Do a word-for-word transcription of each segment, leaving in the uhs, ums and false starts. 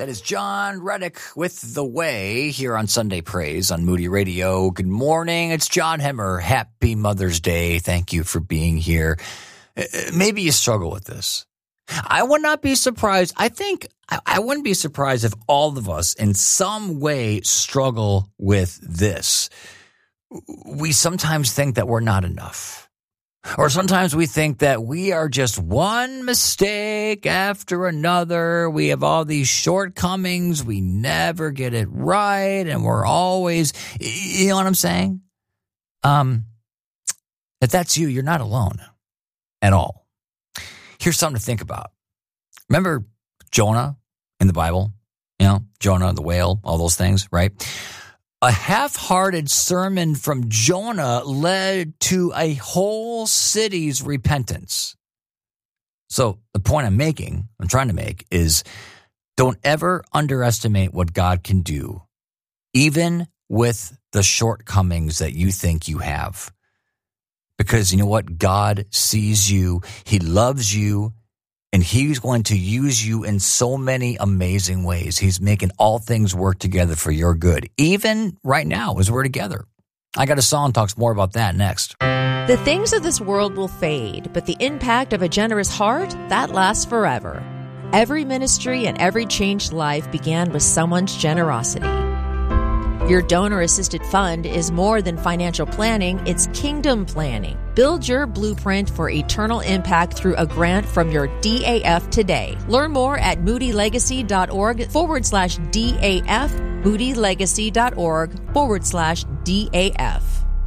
That is John Reddick with The Way here on Sunday Praise on Moody Radio. Good morning. It's John Hemmer. Happy Mother's Day. Thank you for being here. Maybe you struggle with this. I would not be surprised. I think I wouldn't be surprised if all of us in some way struggle with this. We sometimes think that we're not enough. Or sometimes we think that we are just one mistake after another. We have all these shortcomings. We never get it right. And we're always, you know what I'm saying? Um, if that's you, you're not alone at all. Here's something to think about. Remember Jonah in the Bible? You know, Jonah, the whale, all those things, right? A half-hearted sermon from Jonah led to a whole city's repentance. So the point I'm making, I'm trying to make, is don't ever underestimate what God can do, even with the shortcomings that you think you have. Because you know what? God sees you, He loves you, and He's going to use you in so many amazing ways. He's making all things work together for your good, even right now as we're together. I got a song that talks more about that next. The things of this world will fade, but the impact of a generous heart, that lasts forever. Every ministry and every changed life began with someone's generosity. Your donor-assisted fund is more than financial planning, it's kingdom planning. Build your blueprint for eternal impact through a grant from your D A F today. Learn more at moodylegacy.org forward slash DAF, moodylegacy.org forward slash DAF.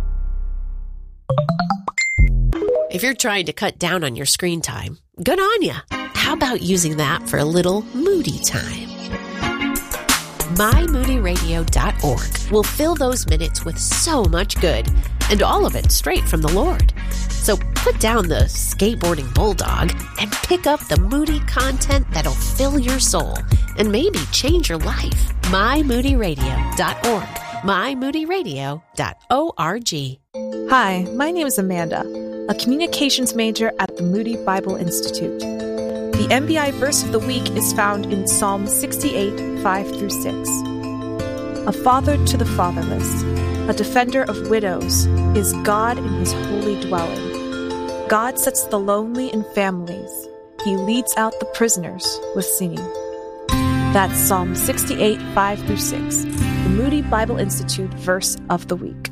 If you're trying to cut down on your screen time, good on ya. How about using that for a little Moody time? my moody radio dot org will fill those minutes with so much good, and all of it straight from the Lord. So put down the skateboarding bulldog and pick up the Moody content that'll fill your soul and maybe change your life. my moody radio dot org. my moody radio dot org. Hi, my name is Amanda, a communications major at the Moody Bible Institute. The M B I verse of the week is found in Psalm sixty-eight, five through six. A father to the fatherless, a defender of widows, is God in his holy dwelling. God sets the lonely in families. He leads out the prisoners with singing. That's Psalm sixty-eight, five through six, the Moody Bible Institute verse of the week.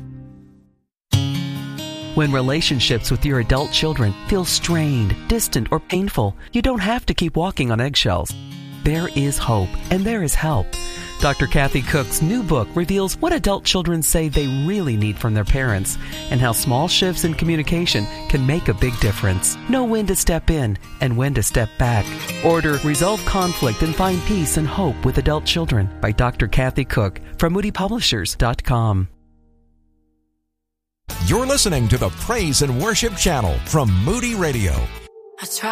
When relationships with your adult children feel strained, distant, or painful, you don't have to keep walking on eggshells. There is hope, and there is help. Doctor Kathy Cook's new book reveals what adult children say they really need from their parents and how small shifts in communication can make a big difference. Know when to step in and when to step back. Order Resolve Conflict and Find Peace and Hope with Adult Children by Doctor Kathy Cook from moody publishers dot com. You're listening to the Praise and Worship Channel from Moody Radio. I try